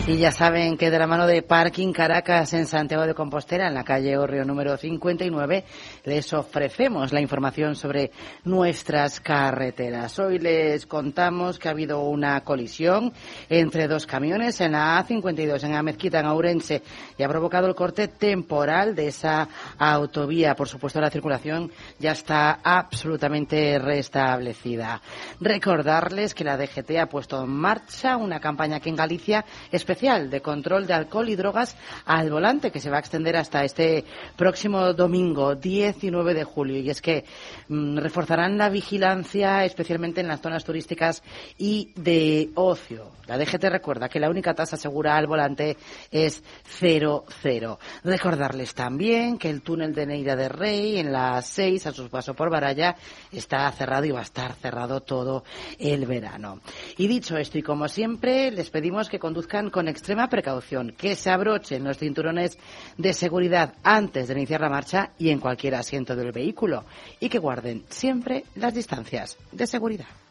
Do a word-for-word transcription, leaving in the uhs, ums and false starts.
Y ya saben que de la mano de Parking Caracas en Santiago de Compostela, en la calle Orrio número cincuenta y nueve, les ofrecemos la información sobre nuestras carreteras. Hoy les contamos que ha habido una colisión entre dos camiones en la A cincuenta y dos, en Amezquita, en Ourense, y ha provocado el corte temporal de esa autovía. Por supuesto, la circulación ya está absolutamente restablecida. Recordarles que la D G T ha puesto en marcha una campaña aquí en Galicia especial de control de alcohol y drogas al volante, que se va a extender hasta este próximo domingo, diecinueve de julio. Y es que mmm, reforzarán la vigilancia, especialmente en las zonas turísticas y de ocio. La D G T recuerda que la única tasa segura al volante es cero cero. Recordarles también que el túnel de Neira de Rey, en la seis, a su paso por Baralla, está cerrado y va a estar cerrado todo el verano. Y dicho esto, y como siempre, les pedimos que conduzcan con extrema precaución, que se abrochen los cinturones de seguridad antes de iniciar la marcha y en cualquier asiento del vehículo, y que guarden siempre las distancias de seguridad.